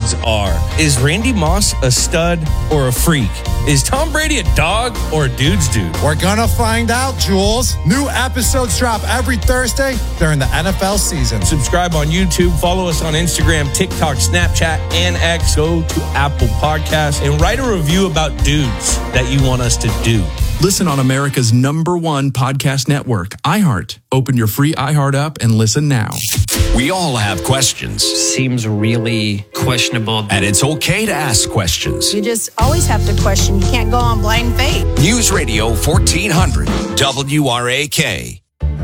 dudes are. Is Randy Moss a stud or a freak? Is Tom Brady a dog or a dude's dude? We're gonna find out, Jules. New episodes drop every Thursday during the NFL season. Subscribe on YouTube, follow us on Instagram, TikTok, Snapchat, and X. Go to Apple Podcasts and write a review about dudes that you want us to do. Listen on America's #1 podcast network, iHeart. Open your free iHeart app and listen now. We all have questions. Seems really questionable. And it's okay to ask questions. You just always have to question. You can't go on blind faith. News Radio 1400, WRAK.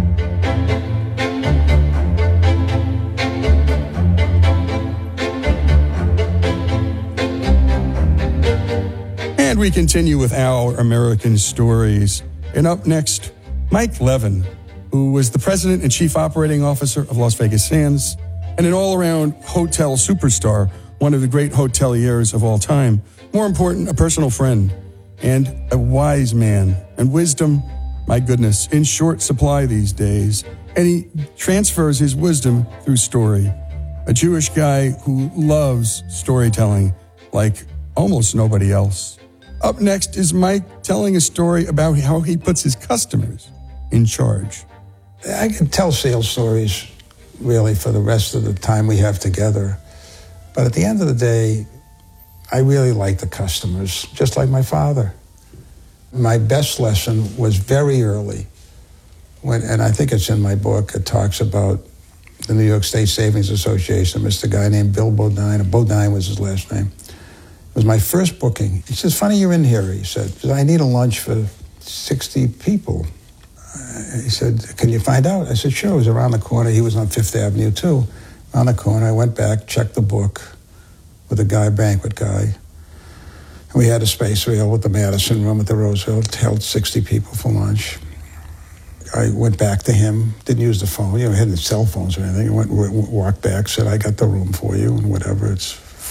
And we continue with our American stories. And up next, Mike Levin, who was the president and chief operating officer of Las Vegas Sands and an all-around hotel superstar, one of the great hoteliers of all time. More important, a personal friend and a wise man. And wisdom, my goodness, in short supply these days. And he transfers his wisdom through story. A Jewish guy who loves storytelling like almost nobody else. Up next is Mike telling a story about how he puts his customers in charge. I can tell sales stories really for the rest of the time we have together. But at the end of the day, I really like the customers, just like my father. My best lesson was very early, and I think it's in my book. It talks about the New York State Savings Association, Mr. Guy named Bill Bodine, and Bodine was his last name. It was my first booking. He says, funny you're in here, he said, because I need a lunch for 60 people. He said, can you find out? I said, sure. It was around the corner. He was on Fifth Avenue, too. Around the corner, I went back, checked the book with a guy, banquet guy. And we had a space available at the Madison Room at the Roosevelt, held 60 people for lunch. I went back to him, didn't use the phone, he hadn't cell phones or anything. I walked back, said, I got the room for you, and whatever, it's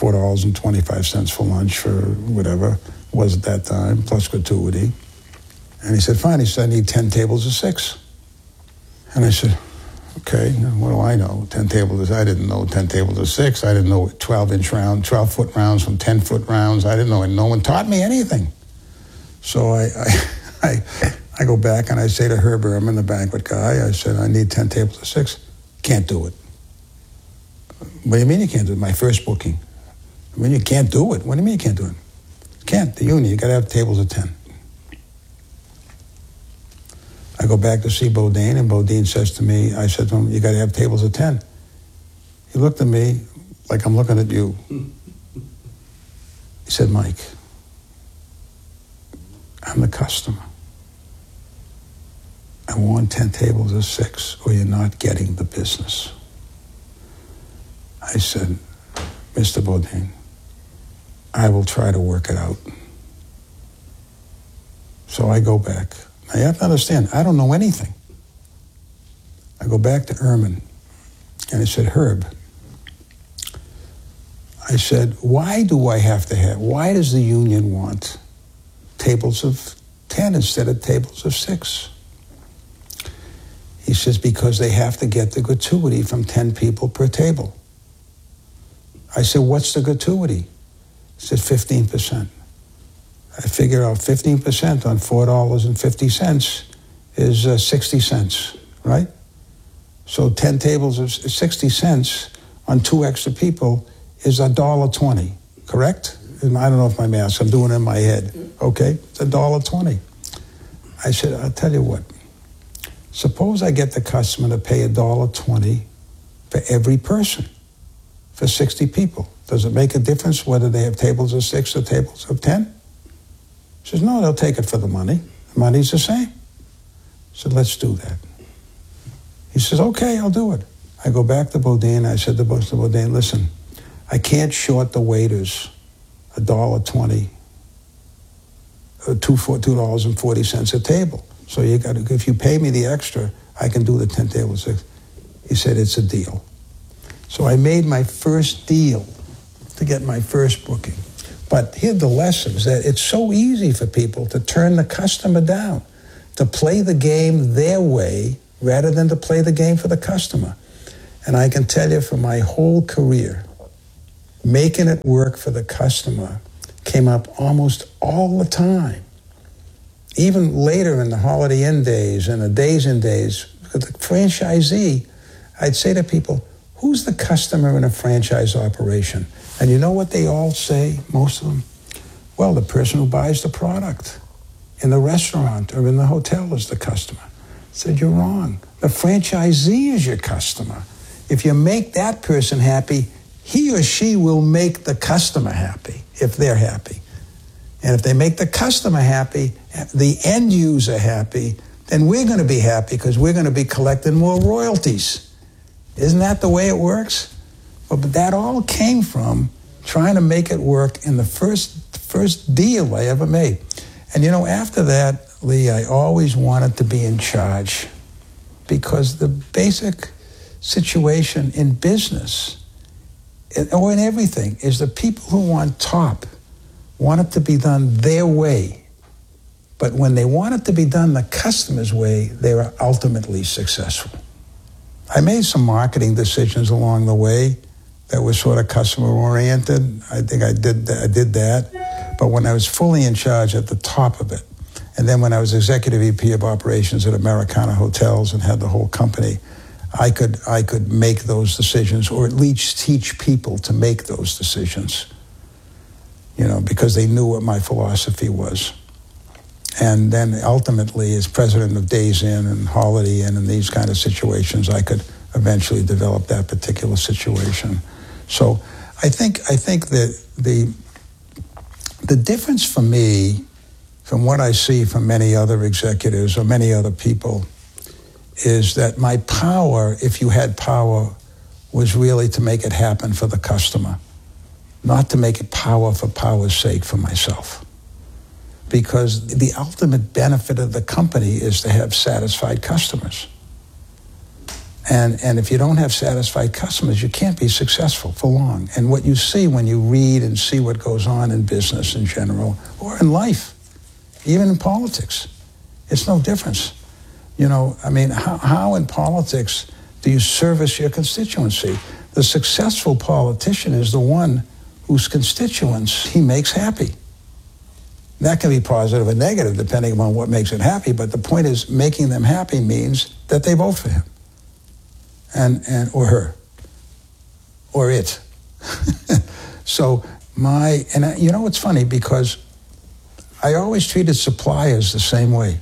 $4.25 for lunch for whatever it was at that time, plus gratuity. And he said, fine. He said, I need 10 tables of 6. And I said, okay, what do I know? 10 tables, I didn't know 10 tables of 6. I didn't know 12-inch round, 12-foot rounds from 10-foot rounds. I didn't know, and no one taught me anything. So I go back and I say to Herb Ehrman, the banquet guy, I said, I need 10 tables of 6. Can't do it. What do you mean you can't do it? My first booking. I mean, you can't do it. What do you mean you can't do it? Can't. The union, you got to have tables of 10. I go back to see Bodine, and Bodine says to me, I said to him, you got to have tables of 10. He looked at me like I'm looking at you. He said, Mike, I'm the customer. I want 10 tables of 6, or you're not getting the business. I said, Mr. Bodine, I will try to work it out. So I go back. Now you have to understand, I don't know anything. I go back to Ehrman, and I said, Herb, I said, why does the union want tables of 10 instead of tables of 6? He says, because they have to get the gratuity from 10 people per table. I said, what's the gratuity? He said, 15%. I figure out 15% on $4.50 is 60 cents, right? So 10 tables of 60 cents on 2 extra people is $1.20, correct? And I don't know if my math, I'm doing it in my head. Okay, it's $1.20. I said, I'll tell you what. Suppose I get the customer to pay $1.20 for every person, for 60 people. Does it make a difference whether they have tables of 6 or tables of 10? He says, no, they'll take it for the money. The money's the same. I said, let's do that. He says, okay, I'll do it. I go back to Bodine. I said to Mr. Bodine, listen, I can't short the waiters $1.20, $2.40 a table. So you got to, if you pay me the extra, I can do the 10 tables. He said, it's a deal. So I made my first deal to get my first booking. But here are the lessons, that it's so easy for people to turn the customer down, to play the game their way rather than to play the game for the customer. And I can tell you from my whole career, making it work for the customer came up almost all the time. Even later in the Holiday Inn days and the Days Inn days, the franchisee, I'd say to people, who's the customer in a franchise operation? And you know what they all say, most of them? Well, the person who buys the product in the restaurant or in the hotel is the customer. I said, you're wrong. The franchisee is your customer. If you make that person happy, he or she will make the customer happy if they're happy. And if they make the customer happy, the end user happy, then we're going to be happy because we're going to be collecting more royalties. Isn't that the way it works? But that all came from trying to make it work in the first deal I ever made. And after that, Lee, I always wanted to be in charge because the basic situation in business or in everything is the people who want top want it to be done their way. But when they want it to be done the customer's way, they are ultimately successful. I made some marketing decisions along the way that were sort of customer-oriented. I think I did that. But when I was fully in charge at the top of it, and then when I was executive VP of operations at Americana Hotels and had the whole company, I could make those decisions or at least teach people to make those decisions, because they knew what my philosophy was. And then ultimately, as president of Days Inn and Holiday Inn and these kind of situations, I could eventually develop that particular situation. So I think that the difference for me from what I see from many other executives or many other people is that my power, if you had power, was really to make it happen for the customer, not to make it power for power's sake for myself. Because the ultimate benefit of the company is to have satisfied customers. And if you don't have satisfied customers, you can't be successful for long. And what you see when you read and see what goes on in business in general, or in life, even in politics, it's no difference. How in politics do you service your constituency? The successful politician is the one whose constituents he makes happy. That can be positive or negative depending upon what makes it happy, but the point is making them happy means that they vote for him and or her or it. So it's funny because I always treated suppliers the same way.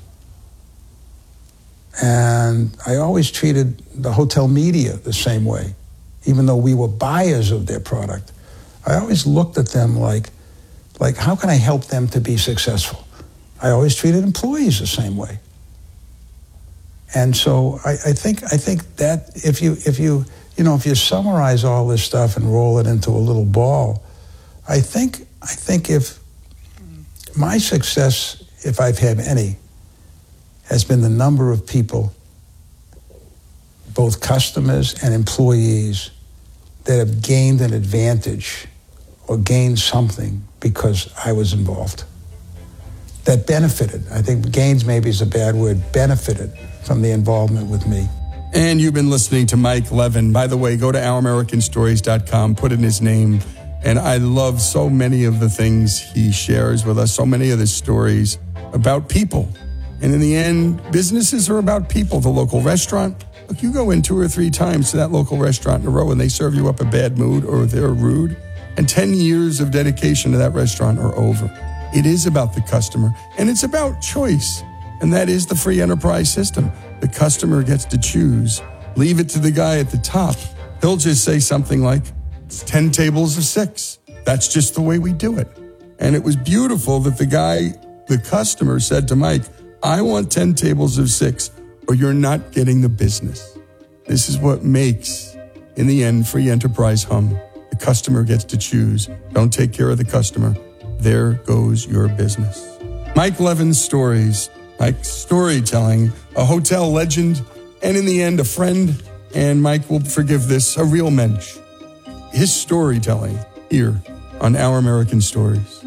And I always treated the hotel media the same way, even though we were buyers of their product. I always looked at them like how can I help them to be successful? I always treated employees the same way. And so I think that if you summarize all this stuff and roll it into a little ball, I think if my success, if I've had any, has been the number of people, both customers and employees, that have gained an advantage or gained something because I was involved. That benefited. I think gains maybe is a bad word, benefited from the involvement with me. And you've been listening to Mike Levin. By the way, go to ouramericanstories.com, put in his name. And I love so many of the things he shares with us, so many of the stories about people. And in the end, businesses are about people. The local restaurant, look, you go in 2 or 3 times to that local restaurant in a row and they serve you up a bad mood or they're rude, and 10 years of dedication to that restaurant are over. It is about the customer, and it's about choice. And that is the free enterprise system. The customer gets to choose. Leave it to the guy at the top. He'll just say something like, it's 10 tables of 6. That's just the way we do it. And it was beautiful that the customer said to Mike, I want 10 tables of 6, or you're not getting the business. This is what makes, in the end, free enterprise hum. The customer gets to choose. Don't take care of the customer. There goes your business. Mike Levin's stories, Mike's storytelling, a hotel legend, and in the end, a friend, and Mike will forgive this, a real mensch. His storytelling here on Our American Stories.